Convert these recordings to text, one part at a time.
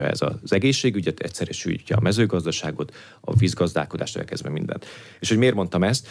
ez az egészségügyet, egyszerűsítja a mezőgazdaságot, a vízgazdálkodást, elkezdve mindent. És hogy miért mondtam ezt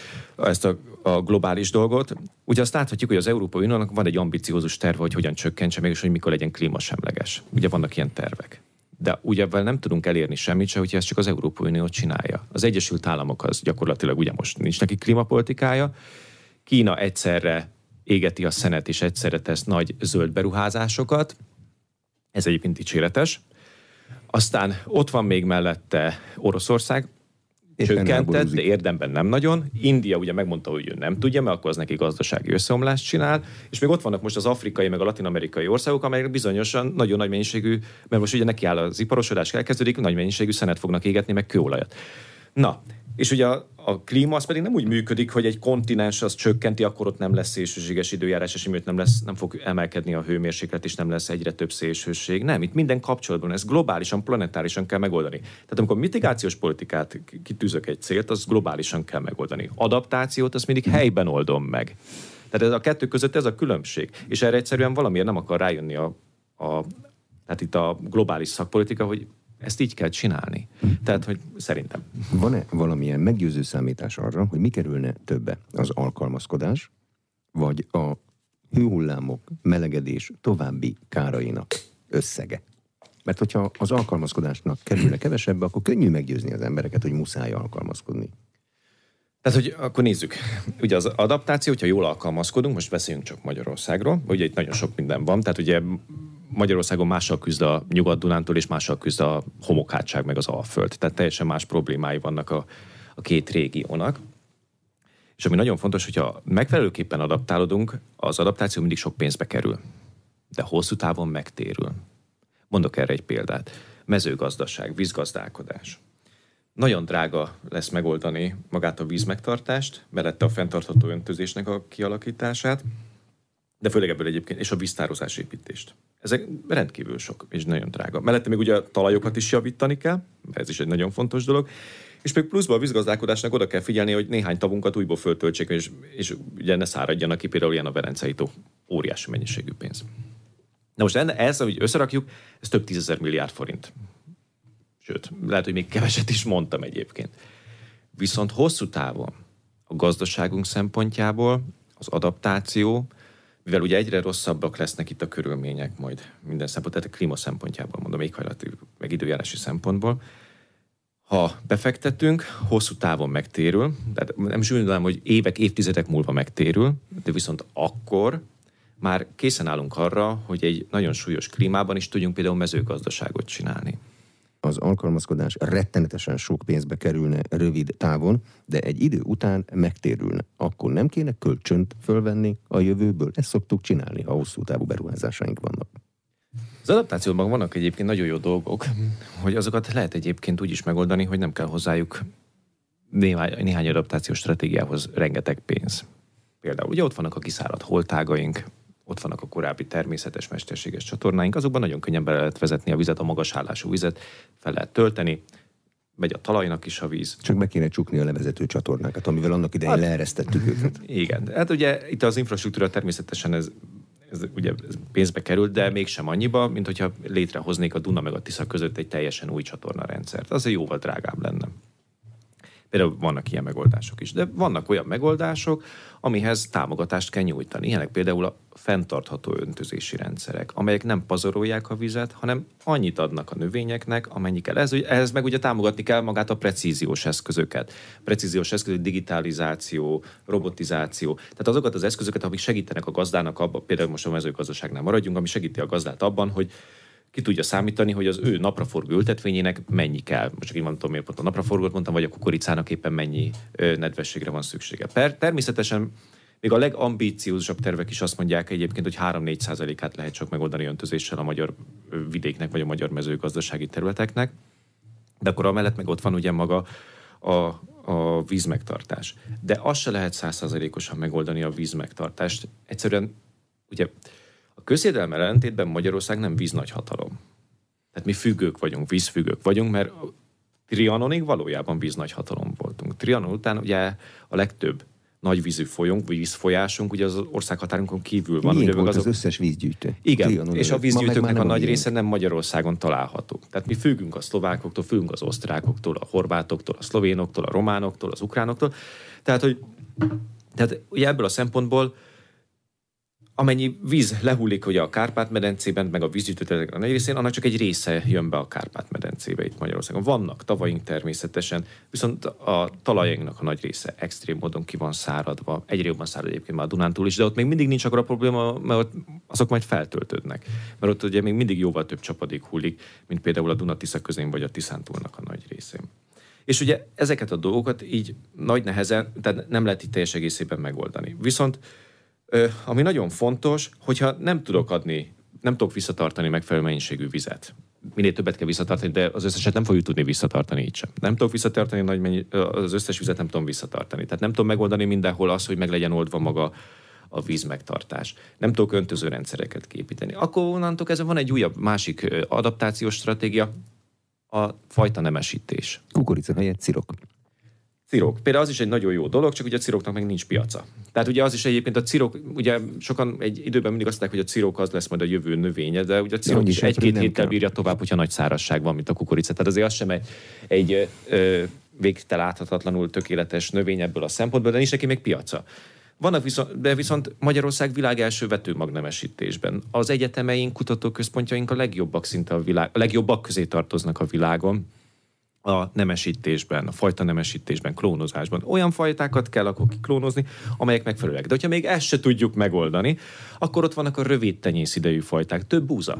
a globális dolgot? Ugye azt láthatjuk, hogy az Európai Uniónak van egy ambiciózus terve, hogy hogyan csökkentse meg, és hogy mikor legyen klímasemleges. Ugye vannak ilyen tervek. De ugye ebben nem tudunk elérni semmit se, hogyha ezt csak az Európai Unió csinálja. Az Egyesült Államok az gyakorlatilag ugye most nincs neki klímapolitikája. Kína egyszerre égeti a szenet, és egyszerre tesz nagy zöld beruházásokat. Ez egyébként dicséretes. Aztán ott van még mellette Oroszország, csökkentett, de érdemben nem nagyon. India ugye megmondta, hogy ő nem tudja, mert akkor az neki gazdasági összeomlást csinál, és még ott vannak most az afrikai meg a latin-amerikai országok, amelyek bizonyosan nagyon nagy mennyiségű, mert most ugye neki áll az iparosodás, elkezdődik, nagy mennyiségű szenet fognak égetni, meg kőolajat. Na, és ugye a klíma az pedig nem úgy működik, hogy egy kontinens az csökkenti, akkor ott nem lesz szélsőséges időjárás, és emiatt nem fog emelkedni a hőmérséklet, és nem lesz egyre több szélsőség. Nem, itt minden kapcsolatban, ez globálisan, planetárisan kell megoldani. Tehát amikor mitigációs politikát kitűzök egy célt, az globálisan kell megoldani. Adaptációt, azt mindig helyben oldom meg. Tehát ez a kettő között ez a különbség. És erre egyszerűen valamiért nem akar rájönni tehát itt a globális szakpolitika, hogy ezt így kell csinálni. Tehát, hogy szerintem. Van-e valamilyen meggyőző számítás arra, hogy mi kerülne többe? Az alkalmazkodás, vagy a hőhullámok, melegedés további kárainak összege? Mert hogyha az alkalmazkodásnak kerülne kevesebbe, akkor könnyű meggyőzni az embereket, hogy muszáj alkalmazkodni. Tehát, hogy akkor nézzük. Ugye az adaptáció, hogyha jól alkalmazkodunk, most beszéljünk csak Magyarországról, ugye itt nagyon sok minden van, tehát ugye Magyarországon mással küzd a Nyugat-Dunántúl, és mással küzd a homokhátság meg az Alföld. Tehát teljesen más problémái vannak a két régiónak. És ami nagyon fontos, hogyha megfelelőképpen adaptálódunk, az adaptáció mindig sok pénzbe kerül. De hosszú távon megtérül. Mondok erre egy példát. Mezőgazdaság, vízgazdálkodás. Nagyon drága lesz megoldani magát a vízmegtartást, mellette a fenntartható öntözésnek a kialakítását, de főleg ebből egyébként, és a víztározás építést. Ezek rendkívül sok és nagyon drága. Mellette még ugye a talajokat is javítani kell, ez is egy nagyon fontos dolog, és még pluszban a vízgazdálkodásnak oda kell figyelni, hogy néhány tavunkat újból föltöltsék, és ugye ne száradjanak ki, például ilyen a Verencei tó, óriási mennyiségű pénz. Na most ezt, ahogy összerakjuk, ez több 10 000 milliárd forint. Sőt, lehet, hogy még keveset is mondtam egyébként. Viszont hosszú távon a gazdaságunk szempontjából az adaptáció, mivel ugye egyre rosszabbak lesznek itt a körülmények majd minden szempontból, tehát a klíma szempontjából, mondom, éghajlati, meg időjárási szempontból, ha befektetünk, hosszú távon megtérül, tehát nem is mondanám, hogy évek, évtizedek múlva megtérül, de viszont akkor már készen állunk arra, hogy egy nagyon súlyos klímában is tudjunk például mezőgazdaságot csinálni. Az alkalmazkodás rettenetesen sok pénzbe kerülne rövid távon, de egy idő után megtérülne. Akkor nem kéne kölcsönt fölvenni a jövőből? Ezt szoktuk csinálni, ha hosszú távú beruházásaink vannak. Az adaptációban vannak egyébként nagyon jó dolgok, hogy azokat lehet egyébként úgy is megoldani, hogy nem kell hozzájuk néhány adaptációs stratégiához rengeteg pénz. Például ugye ott vannak a kiszáradt holtágaink, ott vannak a korábbi természetes, mesterséges csatornáink, azokban nagyon könnyen bele lehet vezetni a vizet, a magas állású vizet, fel lehet tölteni, megy a talajnak is a víz. Csak be kéne csukni a levezető csatornákat, amivel annak idején leeresztettük őket. Igen, hát ugye itt az infrastruktúra természetesen ez ugye pénzbe került, de mégsem annyiba, mint hogyha létrehoznék a Duna meg a Tisza között egy teljesen új csatornarendszert. Az jóval drágább lenne. Például vannak ilyen megoldások is, de vannak olyan megoldások, amihez támogatást kell nyújtani. Ilyenek például a fenntartható öntözési rendszerek, amelyek nem pazarolják a vizet, hanem annyit adnak a növényeknek, amennyi kell. Ehhez meg ugye támogatni kell magát a precíziós eszközöket. Precíziós eszközök, digitalizáció, robotizáció. Tehát azokat az eszközöket, amik segítenek a gazdának abban, például most a mezőgazdaságnál maradjunk, ami segíti a gazdát abban, hogy ki tudja számítani, hogy az ő napraforgó ültetvényének mennyi kell. Most csak így mondtam, miért pont a napraforgót mondtam, vagy a kukoricának éppen mennyi nedvességre van szüksége. Természetesen még a legambíciózusabb tervek is azt mondják egyébként, hogy 3-4%-át lehet csak megoldani öntözéssel a magyar vidéknek, vagy a magyar mezőgazdasági területeknek. De akkor amellett meg ott van ugye maga a vízmegtartás. De azt se lehet 100%-osan megoldani a vízmegtartást. Egyszerűen ugye a közvédelemmel ellentétben Magyarország nem víznagyhatalom. Tehát mi függők vagyunk, vízfüggők vagyunk, mert Trianonig valójában víznagyhatalom voltunk. Trianon után ugye a legtöbb nagyvízű folyónk, vagy vízfolyásunk, ugye az országhatárunkon kívül van. Miénk volt az összes vízgyűjtő. Igen, Trianon és a előtt. vízgyűjtőknek a nagy része nem Magyarországon található. Tehát mi függünk a szlovákoktól, függünk az osztrákoktól, a horvátoktól, a szlovénoktól, a románoktól, az ukránoktól. Tehát ugye ebből a szempontból amennyi víz lehullik ugye a Kárpát-medencében, meg a vízgyűjtőterületek a nagy részén, annak csak egy része jön be a Kárpát-medencébe itt Magyarországon. Vannak tavaink természetesen, viszont a talajainknak a nagy része extrém módon ki van száradva. Egyre jobban szárad egyébként már a Dunántúl is, de ott még mindig nincs akkor a probléma, mert ott azok majd feltöltődnek. Mert ott ugye még mindig jóval több csapadék hullik, mint például a Duna-Tisza közén vagy a Tiszántúlnak a nagy részén. És ugye ezeket a dolgokat így nagy nehezen, tehát nem lehet itt teljes egészében megoldani. Viszont ami nagyon fontos, hogyha nem tudok visszatartani megfelelő mennyiségű vizet. Minél többet kell visszatartani, de az összeset nem fogjuk tudni visszatartani így sem. Nem tudok visszatartani az összes vizet nem tudom visszatartani. Tehát nem tudom megoldani mindenhol azt, hogy meg legyen oldva maga a vízmegtartás. Nem tudok öntözőrendszereket képíteni. Akkor onnantól kezdve van egy újabb másik adaptációs stratégia, a fajta nemesítés. Kukorica helyett cirok. Cirok. Például az is egy nagyon jó dolog, csak ugye a ciroknak meg nincs piaca. Tehát ugye az is egyébként a cirok, ugye sokan egy időben mindig azt mondták, hogy a cirok az lesz majd a jövő növénye, de ugye a cirok is egy-két héttel bírja tovább, hogyha nagy szárazság van, mint a kukorica. Tehát azért az sem egy végteláthatatlanul tökéletes növény ebből a szempontból, de nincs neki még piaca. Vannak viszont Magyarország világ első vetőmagnemesítésben. Az egyetemeink, kutatóközpontjaink a legjobbak szinte a legjobbak közé tartoznak a világon. A nemesítésben, a fajta nemesítésben, klónozásban. Olyan fajtákat kell akkor kiklónozni, amelyek megfelelőek. De hogyha még ezt se tudjuk megoldani, akkor ott vannak a rövid tenyészidejű fajták. Több búza,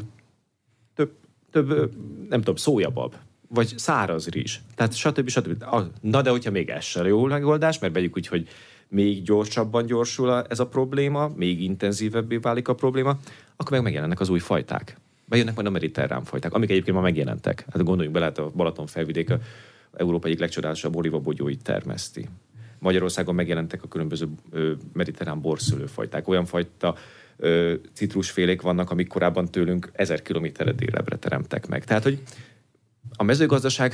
több nem tudom, szójabab, vagy száraz rizs. Tehát stb. Na de hogyha még ez se jó megoldás, mert vegyük úgy, hogy még gyorsabban gyorsul ez a probléma, még intenzívebbé válik a probléma, akkor meg megjelennek az új fajták. Bejönnek majd a mediterrán fajták, amik egyébként már megjelentek. Hát gondoljunk bele, hát a Balaton felvidék a Európa egyik legcsodálatosabb olívabogyóit termeszti. Magyarországon megjelentek a különböző mediterrán borszülőfajták. Olyan fajta citrusfélék vannak, amik korábban tőlünk 1000 kilométerre délebbre teremtek meg. Tehát, hogy a mezőgazdaság,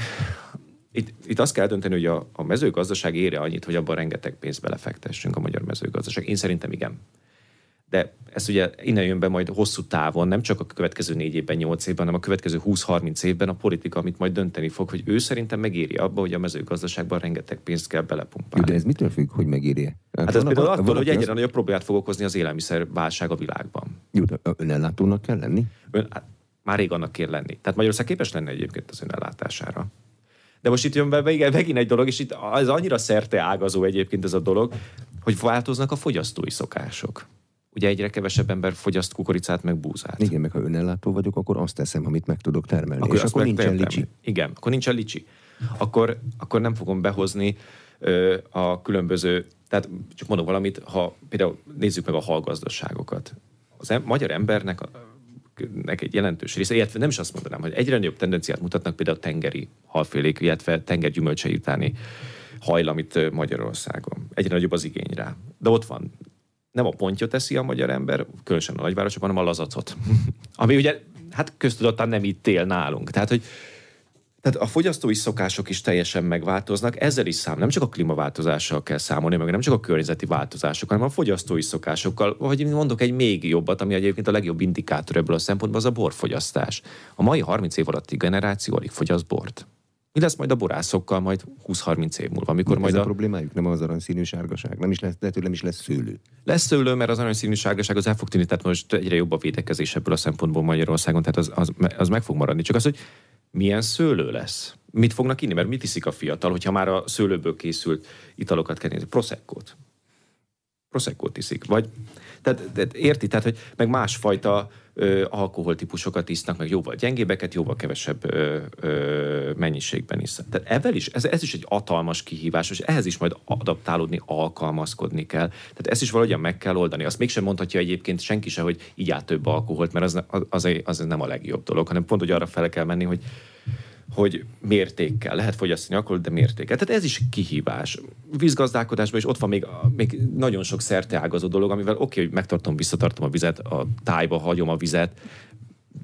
itt azt kell dönteni, hogy a mezőgazdaság ér annyit, hogy abban rengeteg pénzt belefektessünk a magyar mezőgazdaság. Én szerintem igen. De ez ugye innen jön be majd hosszú távon, nem csak a következő 4 évben, 8 évben, hanem a következő 20-30 évben a politika, amit majd dönteni fog, hogy ő szerintem megéri abba, hogy a mezőgazdaságban rengeteg pénzt kell belepumpálni. De ez mitől függ, hogy megéri? Hát ez például attól, hogy egyre nagyobb problémát fog okozni az élelmiszerválság a világban. Jó, de önellátónak kell lenni? Már rég annak kell lenni. Tehát Magyarország képes lenne egyébként az önellátására. De most itt jön be megint egy dolog, és itt ez annyira szerte ágazó egyébként ez a dolog, hogy változnak a fogyasztói szokások. Ugye egyre kevesebb ember fogyaszt kukoricát, meg búzát. Igen, meg ha önellátó vagyok, akkor azt teszem, amit meg tudok termelni. És akkor nincsen licsi. Igen, akkor nincsen licsi. Akkor nem fogom behozni a különböző, tehát csak mondok valamit, ha például nézzük meg a halgazdaságokat. Az magyar embernek egy jelentős része, illetve nem is azt mondanám, hogy egyre nagyobb tendenciát mutatnak például a tengeri halfélék, illetve tengergyümölcsei utáni hajlam itt Magyarországon. Egyre nagyobb az igény rá. De ott van. Nem a pontyot teszi a magyar ember, különösen a nagyvárosokban, hanem a lazacot. Ami ugye, hát köztudottan nem itt él nálunk. Tehát a fogyasztói szokások is teljesen megváltoznak, ezzel is nem csak a klímaváltozással kell számolni, meg nem csak a környezeti változásokkal, hanem a fogyasztói szokásokkal, vagy mondok egy még jobbat, ami egyébként a legjobb indikátor ebből a szempontból, az a borfogyasztás. A mai 30 év alatti generáció alig fogyaszt bort. Mi lesz majd a borászokkal majd 20-30 év múlva, amikor majd a problémájuk nem az aranyszínű sárgaság, nem is lesz szőlő. Lesz szőlő, mert az aranyszínű sárgaság az el fog tűnni, tehát most egyre jobb a védekezés ebből a szempontból Magyarországon, tehát az meg fog maradni. Csak az, hogy milyen szőlő lesz? Mit fognak inni? Mert mit iszik a fiatal, hogyha már a szőlőből készült italokat kell nézni? Proseccót iszik. Vagy, tehát érti? Tehát, hogy meg másfajta alkoholtípusokat isznak, meg jóval gyengébbeket, jóval kevesebb mennyiségben isznak. Tehát ebben is, ez is egy hatalmas kihívás, és ehhez is majd adaptálódni, alkalmazkodni kell. Tehát ezt is valahogyan meg kell oldani. Azt mégsem mondhatja egyébként senki se, hogy így áll több alkoholt, mert az nem a legjobb dolog, hanem pont, hogy arra fel kell menni, hogy mértékkel. Lehet fogyasztani alkoholt, de mértékkel. Tehát ez is kihívás. Vízgazdálkodásban is ott van még nagyon sok szerteágazó dolog, amivel oké, hogy visszatartom a vizet, a tájba hagyom a vizet,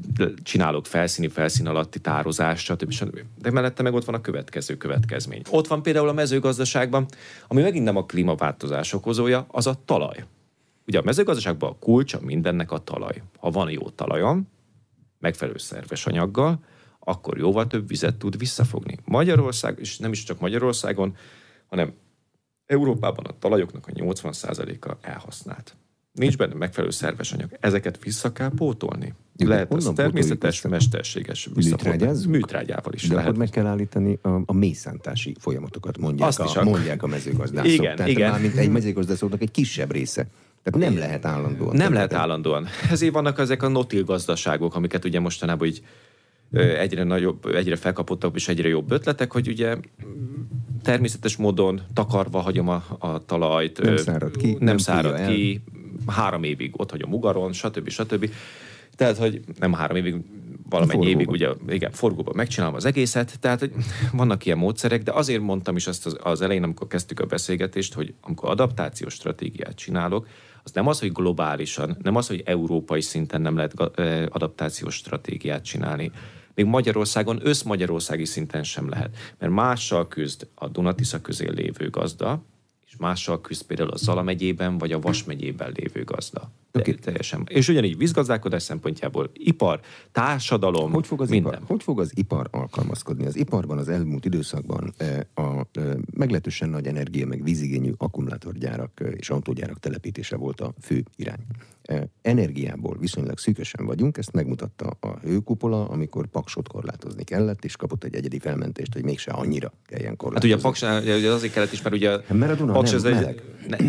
csinálok felszín alatti tározást, stb. De mellette meg ott van a következő következmény. Ott van például a mezőgazdaságban, ami megint nem a klímaváltozás okozója, az a talaj. Ugye a mezőgazdaságban a kulcsa mindennek a talaj. Ha van jó talajom, megfelelő szerves anyaggal, akkor jóval több vizet tud visszafogni. Magyarország, és nem is csak Magyarországon, hanem Európában a talajoknak a 80%-a elhasznált. Nincs benne megfelelő szerves anyag. Ezeket vissza kell pótolni. Lehet az természetes, mesterséges visszapótolni. Műtrágyával is de lehet. Akkor meg kell állítani a mélyszántási folyamatokat, mondják a mezőgazdászok. Igen, tehát igen. mármint egy mezőgazdászoknak egy kisebb része. Tehát nem lehet állandóan. Nem lehet állandóan. Ezért vannak ezek a notil gazdaságok, amiket ugye mostanában így egyre nagyobb, egyre felkapottabb és egyre jobb ötletek, hogy ugye természetes módon takarva hagyom a talajt. Nem szárad ki. 3 évig ott hagyom ugaron, stb. Tehát, hogy nem 3 évig, valamennyi évig, ugye, igen, forgóban megcsinálom az egészet, tehát hogy vannak ilyen módszerek, de azért mondtam is azt az elején, amikor kezdtük a beszélgetést, hogy amikor adaptációs stratégiát csinálok, az nem az, hogy globálisan, nem az, hogy európai szinten nem lehet adaptációs stratégiát csinálni. Még Magyarországon, összmagyarországi szinten sem lehet. Mert mással küzd a Duna-Tisza közén lévő gazda, és mással küzd például a Zala megyében, vagy a Vas megyében lévő gazda. Teljesen. És ugyanígy vízgazdálkodás szempontjából ipar, társadalom, minden. Hogy fog az ipar alkalmazkodni? Az iparban az elmúlt időszakban a meglehetősen nagy energia, meg vízigényű akkumulátorgyárak és autógyárak telepítése volt a fő irány. Energiából viszonylag szűkösen vagyunk, ezt megmutatta a hőkupola, amikor Paksot korlátozni kellett, és kapott egy egyedi felmentést, hogy mégse annyira kelljen korlátozni. Hát ugye a Paks azért kellett is, mert ugye mert a Duna Paks nem meleg.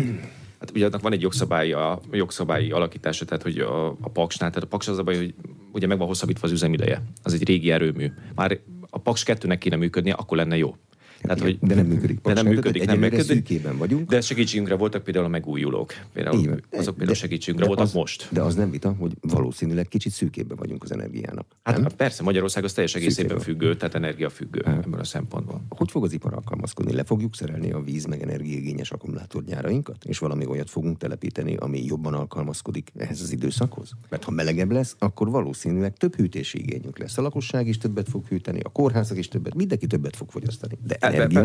Hát ugye annak van egy jogszabályi alakítása, tehát hogy a Paksnál, tehát a Paks az a baj, hogy ugye meg van hosszabbítva az üzemideje. Az egy régi erőmű. Már a Paks 2-nek kéne működnie, akkor lenne jó. Tehát, hogy de nem működik. Nem működik. Szűkében vagyunk. De segítségünkre voltak például a megújulók. Például azok például segítségünkre voltak most. De az nem vita, hogy valószínűleg kicsit szűkében vagyunk az energiának. Hát persze, Magyarország az teljes egészében függő, tehát energiafüggő ebből a szempontból. Hogy fog az ipar alkalmazkodni? Le fogjuk szerelni a víz meg energiaigényes akkumulátorgyárainkat? És valami olyat fogunk telepíteni, ami jobban alkalmazkodik ehhez az időszakhoz? Mert ha melegebb lesz, akkor valószínűleg több hűtési igényünk lesz. A lakosság is többet fog hűteni, a kórházak is többet, mindenki többet fog fogyasztani. De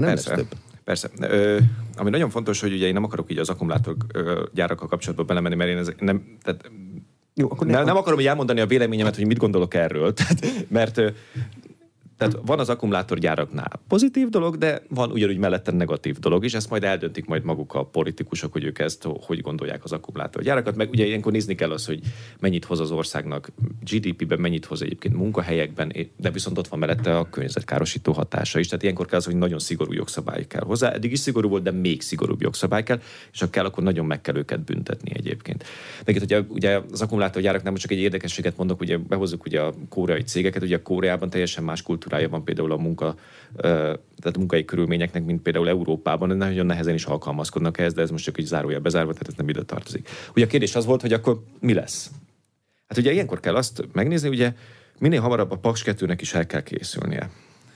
Persze. Ami nagyon fontos, hogy ugye én nem akarok így az akkumulátorgyárakkal kapcsolatban belemenni, mert én nem akarom így elmondani a véleményemet, hogy mit gondolok erről. Tehát van az akkumulátorgyáraknál pozitív dolog, de van ugyanúgy mellette negatív dolog is, ezt majd eldöntik majd maguk a politikusok, hogy ők ezt hogy gondolják az akkumulátorgyárakat, meg ugye ilyenkor nézni kell az, hogy mennyit hoz az országnak GDP-ben, mennyit hoz egyébként munkahelyekben, de viszont ott van mellette a környezetkárosító hatása is, tehát ilyenkor kell az, hogy nagyon szigorú jogszabály kell hozzá. Eddig is szigorú volt, de még szigorúbb jogszabály kell, és ha kell, akkor nagyon meg kell őket büntetni egyébként. Meg ugye az akkumulátorgyáraknál most csak egy érdekességet mondok, ugye behozzuk ugye a koreai cégeket, ugye a Koreában teljesen más kultúrája van például a tehát munkai körülményeknek, mint például Európában, nagyon nehezen is alkalmazkodnak ehhez, de ez most csak egy zárójel bezárva, tehát ez nem ide tartozik. Ugye a kérdés az volt, hogy akkor mi lesz? Hát ugye ilyenkor kell azt megnézni, ugye minél hamarabb a Paks 2-nek is el kell készülnie.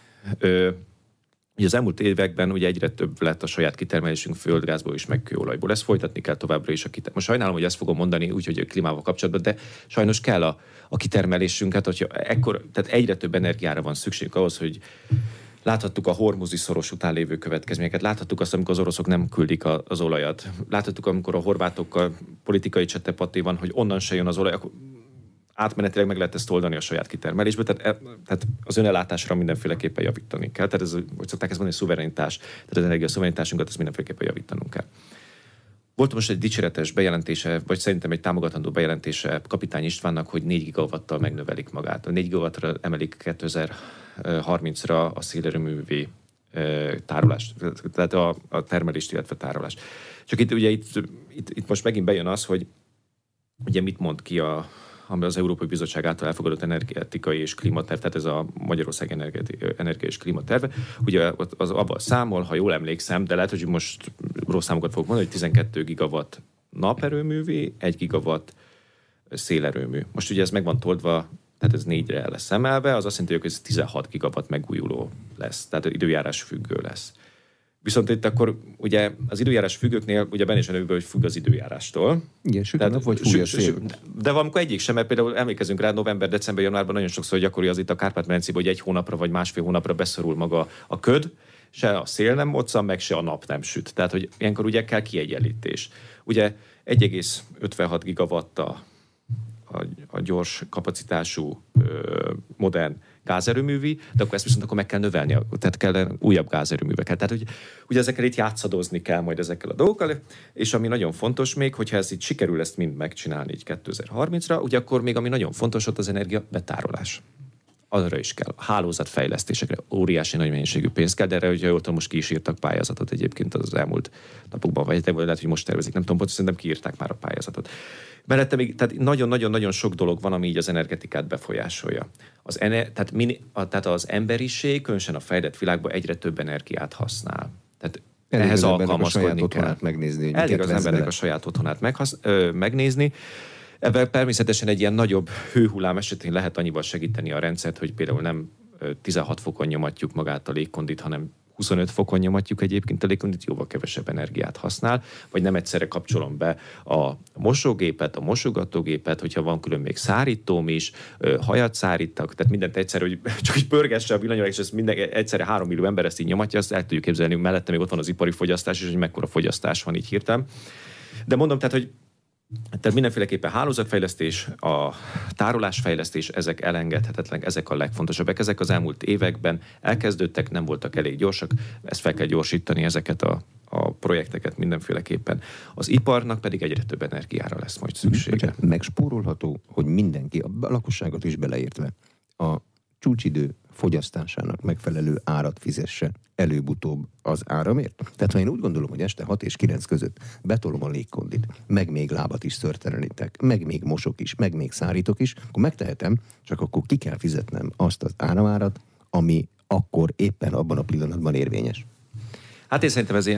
Ugye az elmúlt években ugye egyre több lett a saját kitermelésünk földgázból és meg kőolajból. Ezt folytatni kell továbbra is a kitermelésünk. Most sajnálom, hogy ezt fogom mondani úgyhogy a klímával kapcsolatban, de sajnos kell a kitermelésünket, hogyha tehát egyre több energiára van szükségünk ahhoz, hogy láthattuk a hormuzi szoros után lévő következményeket, láthattuk azt, amikor az oroszok nem küldik az olajat. Láthattuk, amikor a horvátokkal politikai csettepatté van, hogy onnan se jön az olaj, akkor átmenetileg meg lehet ezt oldani a saját kitermelésbe, tehát az önellátásra mindenféleképpen javítani kell. Tehát ez, hogy szokták ezt mondani, szuverenitás, tehát az energiaszuverenitásunkat ezt mindenféleképpen javítanunk kell. Volt most egy dicséretes bejelentése, vagy szerintem egy támogatandó bejelentése Kapitány Istvánnak, hogy 4 gigawattal megnövelik magát. A 4 gigawattra emelik 2030-ra a szélerőművé tárolást, tehát a termelést, illetve tárolást. Csak itt most megint bejön az, hogy ugye mit mond ki ami az Európai Bizottság által elfogadott energetikai és klímaterv, tehát ez a Magyarország energia és klímaterve. Ugye az abban számol, ha jól emlékszem, de lehet, hogy most rossz számokat fogok mondani, hogy 12 gigawatt naperőművé, 1 gigawatt szélerőmű. Most ugye ez meg van toldva, tehát ez 4-re lesz emelve, az azt jelenti, hogy ez 16 gigawatt megújuló lesz, tehát időjárás függő lesz. Viszont itt akkor ugye az időjárás függőknél ugye benne is van, hogy függ az időjárástól. Igen, süt a nap, vagy fúj a szél. De valamikor egyik sem, mert például emlékezünk rá, november, december, januárban nagyon sokszor gyakori az itt a Kárpát-medencében, hogy egy hónapra vagy másfél hónapra beszorul maga a köd, se a szél nem moccan, meg se a nap nem süt. Tehát, hogy ilyenkor ugye kell kiegyenlítés. Ugye 1,56 gigawatt a gyors kapacitású modern gázerőművi, de akkor ezt viszont akkor meg kell növelni, tehát kell újabb gázerőműveket. Tehát ugye ezekkel itt játszadozni kell majd ezekkel a dolgokkal, és ami nagyon fontos még, hogyha ez itt sikerül ezt mind megcsinálni így 2030-ra, ugye akkor még ami nagyon fontos ott az energia betárolás. Arra is kell. A hálózatfejlesztésekre óriási nagy mennyiségű pénz kell, de erre, hogyha jól tudom, most ki is írtak pályázatot egyébként az elmúlt napokban, vagy lehet, hogy most tervezik, nem tudom, pontosan szerintem kiírták már a pályázatot. Mellette még, tehát nagyon-nagyon-nagyon sok dolog van, ami így az energetikát befolyásolja. Tehát az emberiség, különösen a fejlett világban egyre több energiát használ. Tehát ehhez alkalmazkodni kell. Elég az embernek a saját otthonát megnézni. Ebben természetesen egy ilyen nagyobb hőhullám esetén lehet annyival segíteni a rendszert, hogy például nem 16 fokon nyomatjuk magát a légkondit, hanem 25 fokon nyomatjuk egyébként a légkondit, jóval kevesebb energiát használ, vagy nem egyszerre kapcsolom be a mosógépet, a mosogatógépet, hogyha van külön még szárítóm is, hajat szárítak, tehát mindent egyszerre, hogy csak így pörgesse a villanyóra, és ezt egyszerre 3 millió ember ezt így nyomatja, azt el tudjuk képzelni, mellette még ott van az ipari fogyasztás, és hogy mekkora fogyasztás van így hirtelen. De mondom, tehát mindenféleképpen hálózatfejlesztés, a tárolásfejlesztés, ezek elengedhetetlenek, ezek a legfontosabbak. Ezek az elmúlt években elkezdődtek, nem voltak elég gyorsak, ezt fel kell gyorsítani, ezeket a projekteket mindenféleképpen. Az iparnak pedig egyre több energiára lesz majd szüksége. Megspórolható, hogy mindenki, a lakosságot is beleértve, a csúcsidő fogyasztásának megfelelő árat fizesse előbb-utóbb az áramért? Tehát ha én úgy gondolom, hogy este 6 és 9 között betolom a légkondit, meg még lábat is szörtelenítek, meg még mosok is, meg még szárítok is, akkor megtehetem, csak akkor ki kell fizetnem azt az áramárat, ami akkor éppen abban a pillanatban érvényes. Hát én szerintem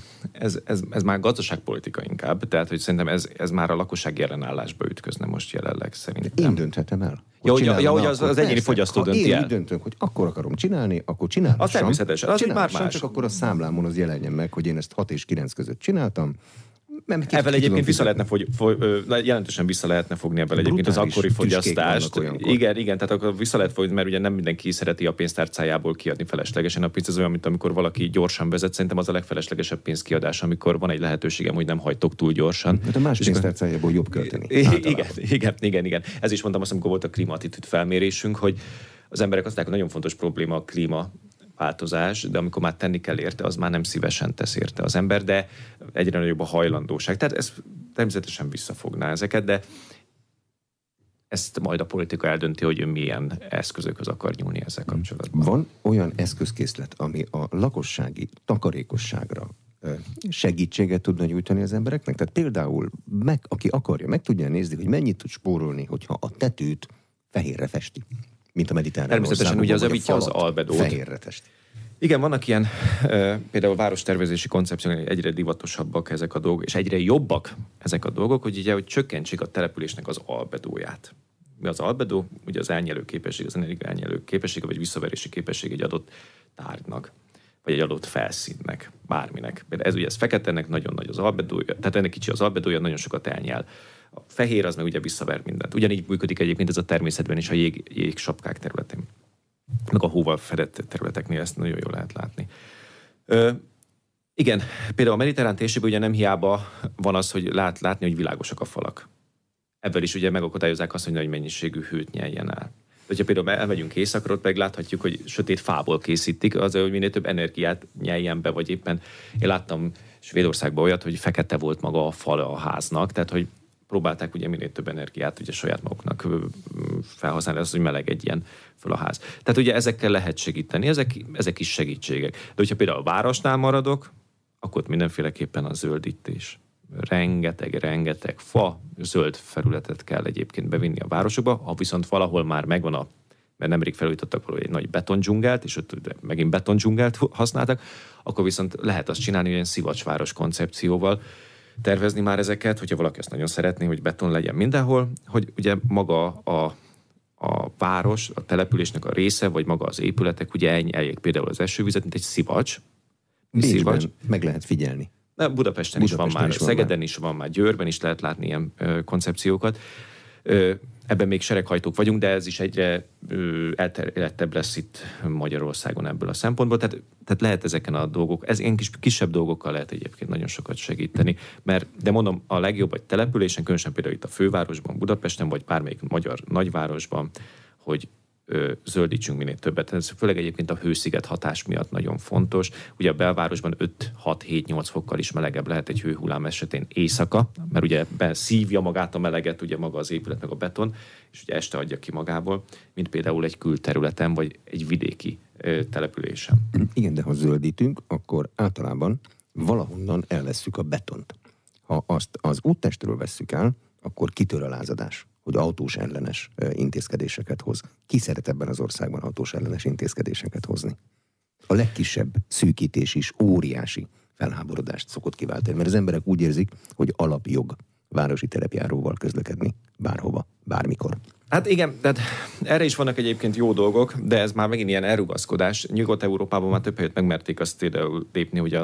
ez már gazdaságpolitika inkább, tehát hogy szerintem ez már a lakosság ellenállásba ütközne most jelenleg szerintem. Én dönthetem el. Hogy az egyéni fogyasztó dönti el. Én úgy döntöm, hogy akkor akarom csinálni, akkor csinálhassam. Az természetesen, az már más. Csak akkor a számlámon az jelenjen meg, hogy én ezt 6 és 9 között csináltam. Ebben egyébként jelentősen vissza lehetne fogni ebből egyébként az akkori fogyasztást. Igen, tehát akkor vissza lehet fogni, mert ugye nem mindenki szereti a pénztárcájából kiadni feleslegesen a pénzt. Ez olyan, mint amikor valaki gyorsan vezet, szerintem az a legfeleslegesebb pénzkiadás, amikor van egy lehetőségem, hogy nem hajtok túl gyorsan. Hát a más pénztárcájából jobb költeni. Igen. Ez is mondtam azt, amikor volt a klímaattitűd felmérésünk, hogy az emberek azt mondják, hogy nagyon fontos probléma a klímaváltozás, de amikor már tenni kell érte, az már nem szívesen tesz érte az ember, de egyre nagyobb a hajlandóság. Tehát ez természetesen visszafogná ezeket, de ezt majd a politika eldönti, hogy ő milyen eszközökhöz akar nyúlni ezzel kapcsolatban. Van olyan eszközkészlet, ami a lakossági takarékosságra segítséget tudna nyújtani az embereknek? Tehát például, aki akarja, meg tudja nézni, hogy mennyit tud spórolni, hogyha a tetőt fehérre festi, mint a mediterrán természetesen ugye az javítja az albedót. Fehérre festi. Igen, vannak ilyen például várostervezési koncepciók, egyre divatosabbak ezek a dolgok, és egyre jobbak ezek a dolgok, hogy ugye, hogy csökkentsék a településnek az albedóját. Mi az albedó? Ugye az elnyelő képesség, az energia elnyelő képessége, vagy visszaverési képesség egy adott tárgynak, vagy egy adott felszínnek, bárminek. Például ez feketenek nagyon nagy az albedója, tehát ennek kicsi az albedója, nagyon sokat elnyel. A fehér az meg ugye visszaver mindent. Ugyanígy működik egyébként ez a természetben is a jégsapkák területén. Meg a hóval fedett területeknél ezt nagyon jól lehet látni. Igen, például a mediterrán térségben ugye nem hiába van az, hogy látni, hogy világosak a falak. Ebből is ugye megakadályozzák azt, hogy nagy mennyiségű hőt nyeljen el. De hogyha például elmegyünk északra, ott meg láthatjuk, hogy sötét fából készítik, azért, hogy minél több energiát nyeljen be, vagy éppen én láttam Svédországban olyat, hogy fekete volt maga a fal a háznak, tehát hogy próbálták ugye minél több energiát ugye saját maguknak felhasználni, az, hogy melegedjen föl a ház. Tehát ugye ezekkel lehet segíteni, ezek is segítségek. De hogyha például a városnál maradok, akkor mindenféleképpen a zöldítés. Rengeteg fa, zöld felületet kell egyébként bevinni a városokba, ha viszont valahol már megvan mert nemrég felújítottak valahogy egy nagy betondzsungelt, és ott megint betondzsungelt használtak, akkor viszont lehet azt csinálni, hogy ilyen szivacsváros koncepcióval tervezni már ezeket, hogyha valaki azt nagyon szeretné, hogy beton legyen mindenhol, hogy ugye maga a város, a településnek a része, vagy maga az épületek ugye eljék például az esővizet, mint egy szivacs, Bécsben meg lehet figyelni. Budapesten is van már, Szegeden is van már, Győrben is lehet látni ilyen koncepciókat. Ebben még sereghajtók vagyunk, de ez is egyre elterjedtebb lesz itt Magyarországon ebből a szempontból. Tehát lehet ezeken a dolgok, ez ilyen kisebb dolgokkal lehet egyébként nagyon sokat segíteni, de mondom, a legjobb egy településen, különösen például itt a fővárosban, Budapesten, vagy bármelyik magyar nagyvárosban, hogy zöldítsünk minél többet. Ez főleg egyébként a hősziget hatás miatt nagyon fontos. Ugye a belvárosban 5-6-7-8 fokkal is melegebb lehet egy hőhullám esetén éjszaka, mert ugye szívja magát a meleget, ugye maga az épület meg a beton, és ugye este adja ki magából, mint például egy külterületen, vagy egy vidéki településen. Igen, de ha zöldítünk, akkor általában valahonnan elvesszük a betont. Ha azt az úttestről vesszük el, akkor kitör a lázadás, hogy autós ellenes intézkedéseket hoz. Ki szeret ebben az országban autós ellenes intézkedéseket hozni? A legkisebb szűkítés is óriási felháborodást szokott kiváltani, mert az emberek úgy érzik, hogy alapjog városi terepjáróval közlekedni bárhova, bármikor. Hát igen, tehát erre is vannak egyébként jó dolgok, de ez már megint ilyen elrugaszkodás. Nyugat-Európában már több helyet megmerték azt lépni, hogy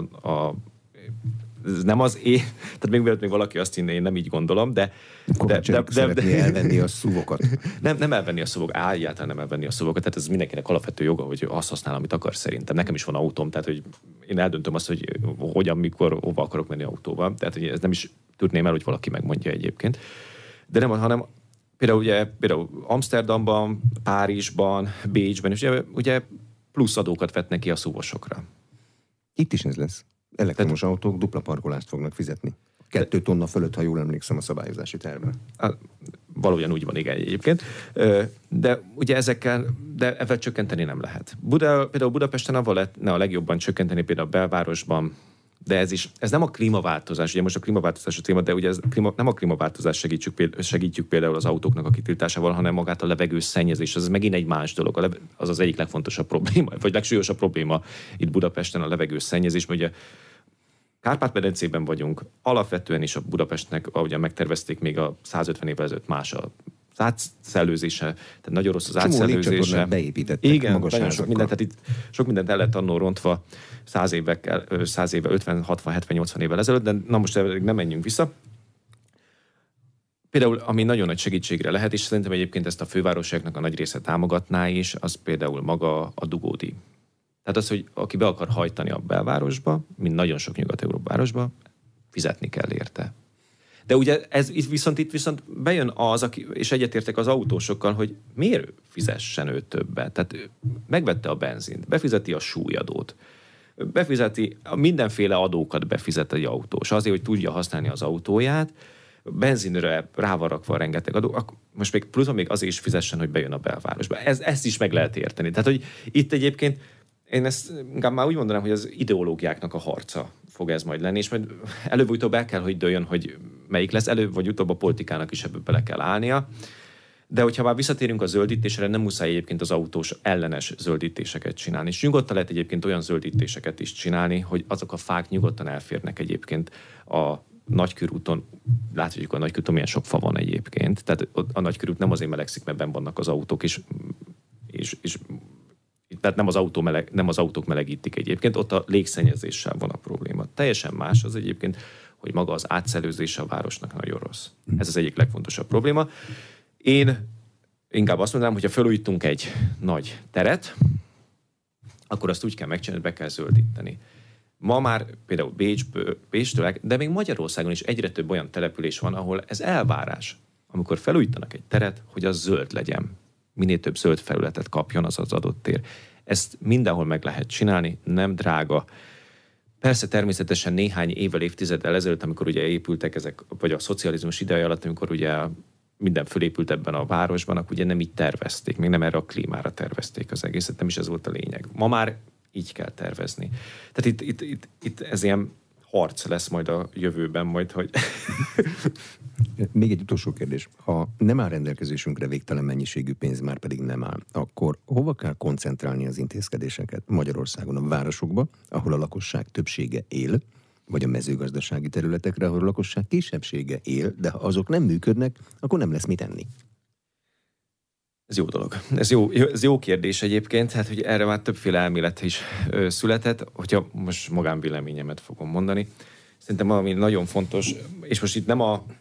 ez nem az tehát még valaki azt hinné, én nem így gondolom, de szeretné elvenni a szuvokat. Nem elvenni a szuvokat, egyáltalán nem elvenni a szuvokat, tehát ez mindenkinek alapvető joga, hogy azt használ, amit akar szerintem. Nekem is van autóm, tehát hogy én eldöntöm azt, hogy hogyan, mikor, hova akarok menni autóval. Tehát hogy ez nem is tudném el, hogy valaki megmondja egyébként. De nem, hanem például Amsterdamban, Párizsban, Bécsben, és ugye plusz adókat vetnek ki a szuvosokra. Itt is ez lesz. Elektromos autók dupla parkolást fognak fizetni. 2 tonna fölött, ha jól emlékszem a szabályozási tervben. Valójában úgy van, igen, egyébként. De ugye ezzel csökkenteni nem lehet. Például Budapesten avval lehetne a legjobban csökkenteni, például a belvárosban, de ez nem a klímaváltozás, ugye most a klímaváltozás a téma, de ugye nem a klímaváltozás segítjük például az autóknak a kitiltásával, hanem magát a levegő szennyezés. Ez megint egy más dolog. Az az egyik legfontosabb probléma, vagy legsúlyosabb probléma itt Budapesten a levegő szennyezés, mert ugye Kárpát-medencében vagyunk, alapvetően is a Budapestnek, ahogyan megtervezték még a 150 évvel ezelőtt más a átszellőzése, tehát nagyon rossz az átszellőzése. Beépítettek. Igen, nagyon sok mindent, tehát itt sok mindent el lett annól rontva 100 éve, 50, 60, 70, 80 évvel ezelőtt, de na most nem menjünk vissza. Például, ami nagyon nagy segítségre lehet, és szerintem egyébként ezt a fővárosiaknak a nagy része támogatná is, az például maga a dugódíj. Tehát az, hogy aki be akar hajtani a belvárosba, mint nagyon sok nyugat-európai városba, fizetni kell érte. De ugye itt viszont bejön az, és egyetértek az autósokkal, hogy miért fizessen ő többet. Tehát megvette a benzint, befizeti a súlyadót, befizeti mindenféle adókat befizet egy autós, azért, hogy tudja használni az autóját, benzinre rá van rakva rengeteg adó, most még pluszban még azért is fizessen, hogy bejön a belvárosba. Ezt is meg lehet érteni. Tehát, hogy itt egyébként én ezt inkább már úgy mondanám, hogy az ideológiáknak a harca fog ez majd lenni, és majd előbb-utóbb el kell, hogy dőljön, hogy melyik lesz, előbb vagy utóbb a politikának is ebből bele kell állnia. De hogyha már visszatérünk a zöldítésre, nem muszáj egyébként az autós ellenes zöldítéseket csinálni. És nyugodtan lehet egyébként olyan zöldítéseket is csinálni, hogy azok a fák nyugodtan elférnek egyébként a Nagykörúton. Látjuk, a Nagykörúton milyen sok fa van egyébként. Tehát a Nagykörút nem azért melegszik, mert benn vannak az autók, és tehát nem az autók melegítik egyébként, ott a légszennyezéssel van a probléma. Teljesen más az egyébként, hogy maga az átszellőzése a városnak nagyon rossz. Ez az egyik legfontosabb probléma. Én inkább azt mondanám, hogyha felújítunk egy nagy teret, akkor azt úgy kell megcsinálni, hogy be kell zöldíteni. Ma már például Bécstől, de még Magyarországon is egyre több olyan település van, ahol ez elvárás. Amikor felújítanak egy teret, hogy az zöld legyen. Minél több zöld felületet kapjon az adott tér. Ezt mindenhol meg lehet csinálni, nem drága. Persze természetesen néhány évvel, évtizeddel ezelőtt, amikor ugye épültek ezek, vagy a szocializmus ideje alatt, amikor ugye minden fölépült ebben a városban, akkor ugye nem így tervezték, még nem erre a klímára tervezték az egészet, nem is ez volt a lényeg. Ma már így kell tervezni. Tehát itt ez ilyen harc lesz majd a jövőben, majd, hogy... Még egy utolsó kérdés. Ha nem áll rendelkezésünkre végtelen mennyiségű pénz, már pedig nem áll, akkor hova kell koncentrálni az intézkedéseket? Magyarországon a városokba, ahol a lakosság többsége él, vagy a mezőgazdasági területekre, ahol a lakosság kisebbsége él, de ha azok nem működnek, akkor nem lesz mit enni. Ez jó dolog. Ez jó kérdés egyébként, hát hogy erre már többféle elmélet is született, hogyha most magánvéleményemet fogom mondani. Szerintem ami nagyon fontos, és most itt nem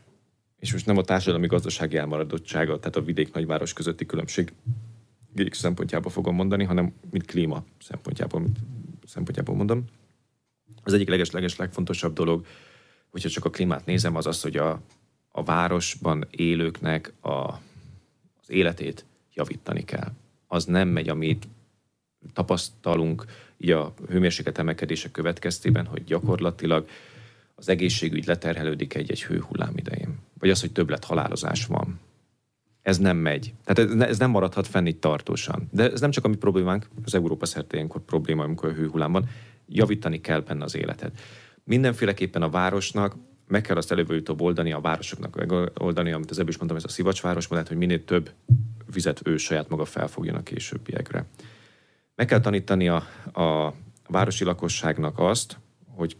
a társadalmi gazdasági elmaradottsága, tehát a vidék-nagyváros közötti különbség szempontjából fogom mondani, hanem mint klíma szempontjából mondom. Az egyik legfontosabb dolog, hogyha csak a klímát nézem, az az, hogy a városban élőknek az életét javítani kell. Az nem megy, amit tapasztalunk így a hőmérséklet emelkedése következtében, hogy gyakorlatilag az egészségügy leterhelődik egy hőhullám idején. Vagy az, hogy többlet halálozás van. Ez nem megy. Tehát ez nem maradhat fenn itt tartósan. De ez nem csak a mi problémánk, az Európa szerte ilyenkor probléma, amikor a hőhullám van. Javítani kell benne az életet. Mindenféleképpen a városnak meg kell azt előbb-utóbb oldani, a városoknak megoldani, amit az előbb is mondtam, ez a szivacsváros modell, hogy minél több vizet ő saját maga felfogjon a későbbiekre. Meg kell tanítani a városi lakosságnak azt, hogy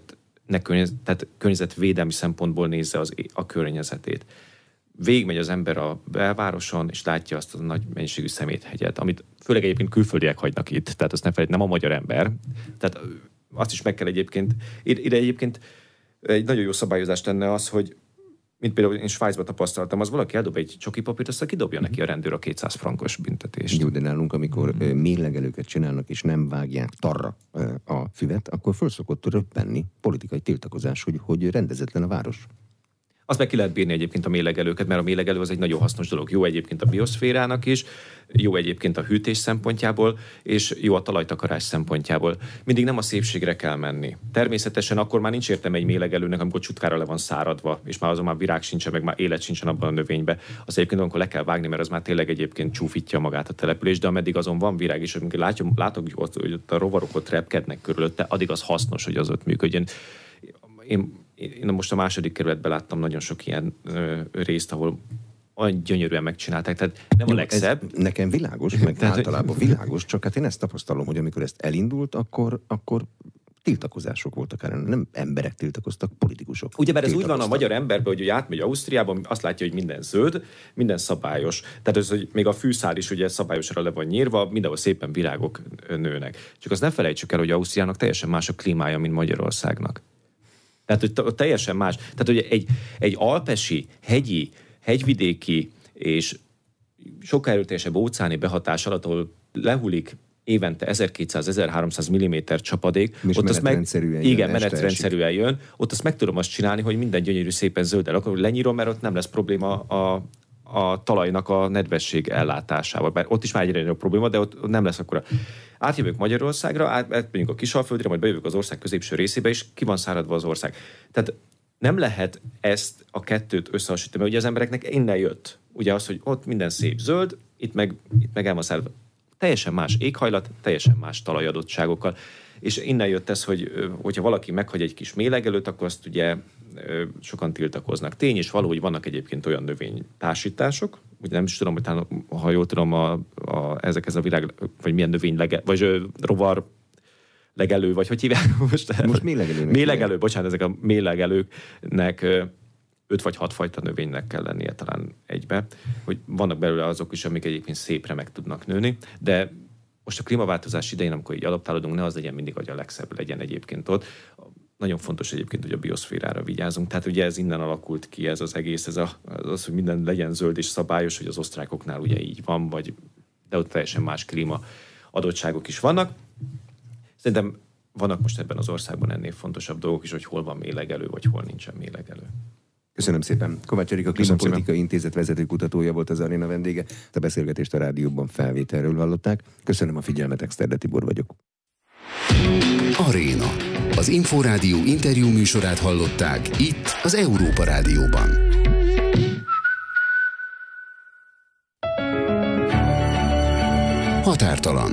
környezetvédelmi szempontból nézze a környezetét. Végigmegy az ember a belvároson, és látja azt a nagy mennyiségű szeméthegyet, amit főleg egyébként külföldiek hagynak itt, tehát azt ne felejt, nem a magyar ember. Tehát azt is meg kell egyébként, ide egyébként egy nagyon jó szabályozás lenne az, hogy mint például én Svájcban tapasztaltam, az valaki eldob egy csokipapírt, aztán kidobja neki a rendőr a 200 frankos büntetést. Jó, de nálunk, amikor mérlegelőket csinálnak, és nem vágják tarra a füvet, akkor föl szokott röppenni politikai tiltakozás, hogy rendezetlen a város. Azt meg ki lehet bírni egyébként a mérlegelőket, mert a mérlegelő az egy nagyon hasznos dolog. Jó egyébként a bioszférának is, jó egyébként a hűtés szempontjából, és jó a talajtakarás szempontjából. Mindig nem a szépségre kell menni. Természetesen akkor már nincs értelme egy mérlegelőnek, amikor csutkára le van száradva, és már azon már virág sincsen, meg már élet sincsen abban a növényben. Az egyébként amikor le kell vágni, mert az már tényleg egyébként csúfítja magát a település, de ameddig azon van virág, és amikor látok, hogy ott a rovarok ott repkednek körülötte, addig az hasznos, hogy az ott működjön. Én most a második kerületben láttam nagyon sok ilyen részt, ahol olyan gyönyörűen megcsinálták, tehát nem a legszebb. Nekem világos, meg általában világos, csak hát én ezt tapasztalom, hogy amikor ezt elindult, akkor tiltakozások voltak ellen. Nem emberek tiltakoztak, politikusok. Ugye, mert ez úgy van a magyar emberben, hogy átmegy Ausztriában, azt látja, hogy minden zöld, minden szabályos. Tehát ez, hogy még a fűszál is ugye szabályosra le van nyírva, mindenhol szépen virágok nőnek. Csak azt ne felejtsük el, hogy Ausztriának teljesen más a klímája, mint Magyarországnak. Tehát, hogy teljesen más. Tehát, hogy egy alpesi, hegyvidéki és sokkal erőteljesebb óceáni behatás alatt, ahol lehullik évente 1200-1300 mm csapadék, és ott menetrendszerűen jön. jön, ott azt meg tudom azt csinálni, hogy minden gyönyörű szépen zölddel, akkor lenyírom, mert ott nem lesz probléma a talajnak a nedvesség ellátásával. Bár ott is már egyre nagyobb probléma, de ott nem lesz akkora. Átjövök Magyarországra, átmegyünk a Kisalföldre, majd bejövök az ország középső részébe, és ki van száradva az ország. Tehát nem lehet ezt a kettőt összehasonlítani, mert ugye az embereknek innen jött. Ugye az, hogy ott minden szép zöld, itt meg el van száradva. Teljesen más éghajlat, teljesen más talajadottságokkal. És innen jött ez, hogyha valaki meghagy egy kis mélegelőt, akkor azt ugye sokan tiltakoznak. Tény és való, hogy vannak egyébként olyan növénytársítások, ugye nem is tudom, hogy ha jól tudom, ezek ez a virág, vagy milyen növény, vagy rovar legelő, vagy hogy hívják most mélegelő, bocsánat, ezek a mélegelőknek 5 vagy 6 fajta növénynek kell lennie talán egybe, hogy vannak belőle azok is, amik egyébként szépre meg tudnak nőni, de most a klímaváltozás idején, amikor így adaptálódunk, ne az legyen mindig, hogy a legszebb legyen egyébként ott. Nagyon fontos egyébként, hogy a bioszférára vigyázunk. Tehát ugye ez innen alakult ki, ez az egész, az, hogy minden legyen zöld és szabályos, hogy az osztrákoknál ugye így van, de ott teljesen más klíma adottságok is vannak. Szerintem vannak most ebben az országban ennél fontosabb dolgok is, hogy hol van mélegelő, vagy hol nincsen mélegelő. Köszönöm szépen. Kovács Erika Klímapolitikai Intézet vezetőkutatója volt az aréna vendége. A beszélgetést a rádióban felvételről hallották. Köszönöm a figyelmet, Exterde Tibor vagyok. Aréna. Az Inforádió interjú műsorát hallották itt az Európa Rádióban. Határtalan.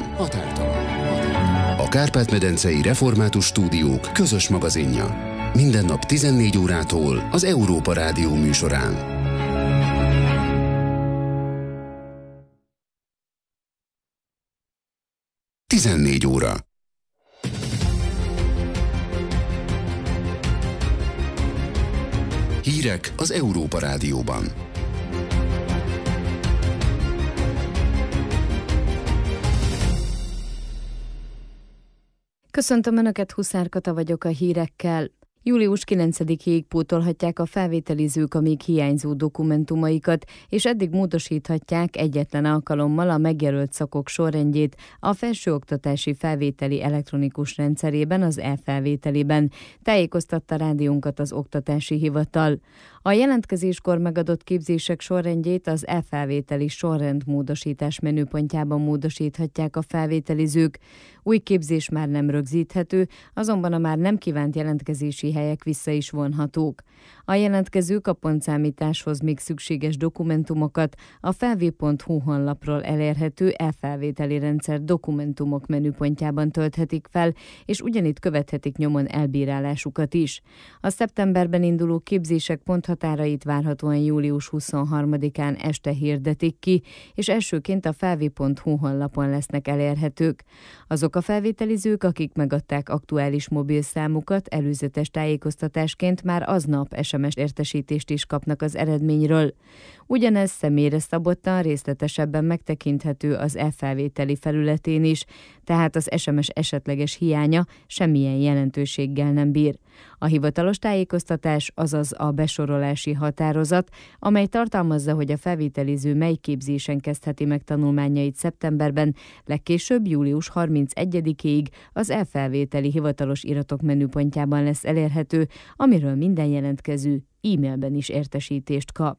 A Kárpát-medencei Református Stúdiók közös magazinja. Minden nap 14 órától az Európa Rádió műsorán. Tizennégy óra. Hírek az Európa Rádióban. Köszöntöm Önöket, Huszár Kata vagyok a hírekkel. Július 9-ig pótolhatják a felvételizők a még hiányzó dokumentumaikat, és eddig módosíthatják egyetlen alkalommal a megjelölt szakok sorrendjét a felsőoktatási felvételi elektronikus rendszerében, az e-felvételiben, tájékoztatta rádiónkat az Oktatási Hivatal. A jelentkezéskor megadott képzések sorrendjét az e-felvételi sorrendmódosítás menüpontjában módosíthatják a felvételizők. Új képzés már nem rögzíthető, azonban a már nem kívánt jelentkezési helyek vissza is vonhatók. A jelentkezők a pontszámításhoz még szükséges dokumentumokat a felv.hu honlapról elérhető e-felvételi rendszer dokumentumok menüpontjában tölthetik fel, és ugyanitt követhetik nyomon elbírálásukat is. A szeptemberben induló képzések ponthatárait várhatóan július 23-án este hirdetik ki, és elsőként a felv.hu honlapon lesznek elérhetők. Azok a felvételizők, akik megadták aktuális mobilszámukat, előzetes tájékoztatásként már aznap SMS értesítést is kapnak az eredményről. Ugyanez személyre szabottan részletesebben megtekinthető az e-felvételi felületén is, tehát az SMS esetleges hiánya semmilyen jelentőséggel nem bír. A hivatalos tájékoztatás, azaz a besorolási határozat, amely tartalmazza, hogy a felvételiző mely képzésen kezdheti meg tanulmányait szeptemberben, legkésőbb július 31-ig az e-felvételi hivatalos iratok menüpontjában lesz elérhető, amiről minden jelentkező e-mailben is értesítést kap.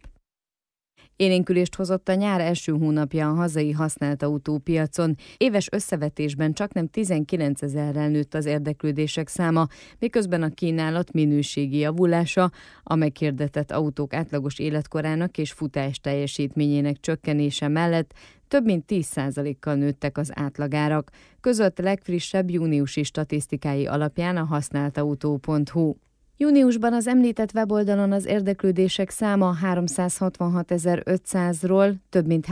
Élénkülést hozott a nyár első hónapja a hazai használt autópiacon. Éves összevetésben csaknem 19 000-rel nőtt az érdeklődések száma, miközben a kínálat minőségi javulása, a meghirdetett autók átlagos életkorának és futás teljesítményének csökkenése mellett több mint 10%-kal nőttek az átlagárak, között legfrissebb júniusi statisztikái alapján a használtautó.hu. Júniusban az említett weboldalon az érdeklődések száma 366.500-ról több mint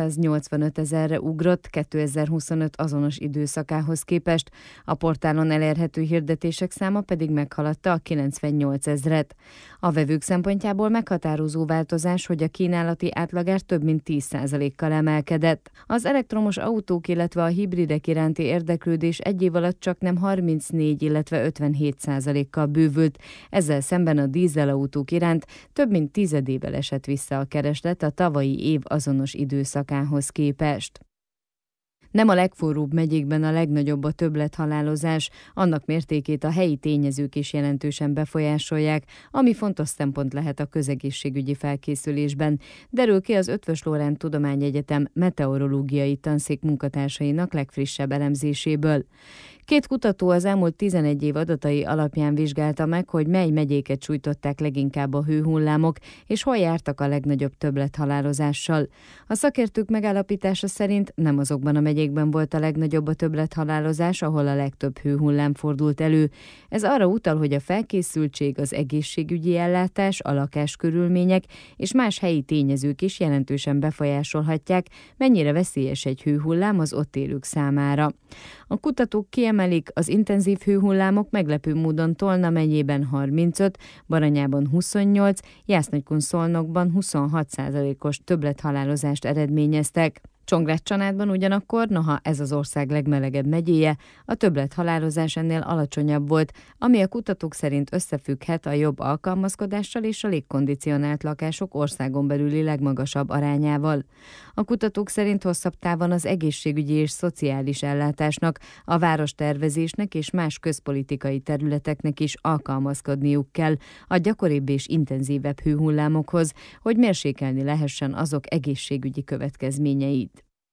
385.000-re ugrott 2025 azonos időszakához képest, a portálon elérhető hirdetések száma pedig meghaladta a 98 000-et. A vevők szempontjából meghatározó változás, hogy a kínálati átlagár több mint 10%-kal emelkedett. Az elektromos autók, illetve a hibridek iránti érdeklődés egy év alatt csaknem 34, illetve 57%-kal bővült. Ezzel szemben a dízelautók iránt több mint tizedével esett vissza a kereslet a tavalyi év azonos időszakához képest. Nem a legforróbb megyékben a legnagyobb a többlethalálozás, annak mértékét a helyi tényezők is jelentősen befolyásolják, ami fontos szempont lehet a közegészségügyi felkészülésben, derül ki az Eötvös Loránd Tudományegyetem meteorológiai tanszék munkatársainak legfrissebb elemzéséből. Két kutató az elmúlt 11 év adatai alapján vizsgálta meg, hogy mely megyéket sújtották leginkább a hőhullámok, és hol jártak a legnagyobb többlethalálozással. A szakértők megállapítása szerint nem azokban a megyékben volt a legnagyobb a többlethalálozás, ahol a legtöbb hőhullám fordult elő. Ez arra utal, hogy a felkészültség, az egészségügyi ellátás, a lakáskörülmények és más helyi tényezők is jelentősen befolyásolhatják, mennyire veszélyes egy hőhullám az ott élők számára. A kutatók kiemelik, az intenzív hőhullámok meglepő módon Tolna megyében 35, Baranyában 28, Jászlókun-Szolnokban 26%-os többlethalálozást eredményeztek. Csongrád-Csanádban ugyanakkor, noha ez az ország legmelegebb megyéje, a többlethalálozás ennél alacsonyabb volt, ami a kutatók szerint összefügghet a jobb alkalmazkodással és a légkondicionált lakások országon belüli legmagasabb arányával. A kutatók szerint hosszabb távon az egészségügyi és szociális ellátásnak, a várostervezésnek és más közpolitikai területeknek is alkalmazkodniuk kell a gyakoribb és intenzívebb hőhullámokhoz, hogy mérsékelni lehessen azok egészségügyi következményeit.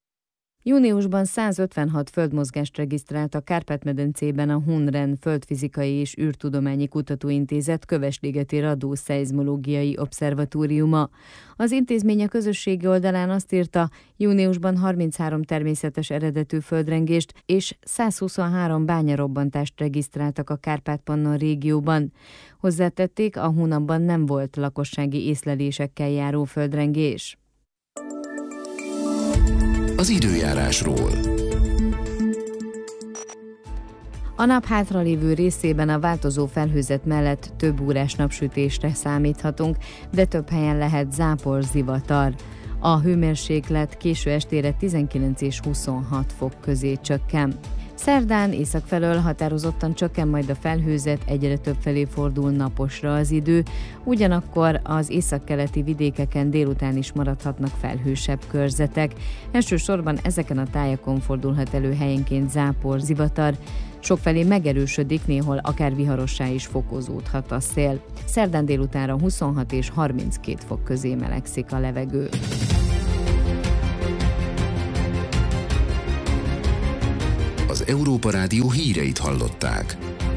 Júniusban 156 földmozgást regisztrált a Kárpát-medencében a HUNREN Földfizikai és űrtudományi kutatóintézet Kövesligeti Radó-szeizmológiai obszervatóriuma. Az intézmény a közösségi oldalán azt írta, júniusban 33 természetes eredetű földrengést és 123 bányarobbantást regisztráltak a Kárpát-Pannon régióban. Hozzátették, a hónapban nem volt lakossági észlelésekkel járó földrengés. Az időjárásról. A nap hátralévő részében a változó felhőzet mellett több órás napsütésre számíthatunk, de több helyen lehet zápor, zivatar. A hőmérséklet késő estére 19 és 26 fok közé csökken. Szerdán észak felől határozottan csökken majd a felhőzet, egyre több felé fordul naposra az idő, ugyanakkor az északkeleti vidékeken délután is maradhatnak felhősebb körzetek. Elsősorban ezeken a tájakon fordulhat elő helyenként zápor, zivatar, sokfelé megerősödik, néhol akár viharossá is fokozódhat a szél. Szerdán délutánra 26 és 32 fok közé melegszik a levegő. Az Európa Rádió híreit hallották.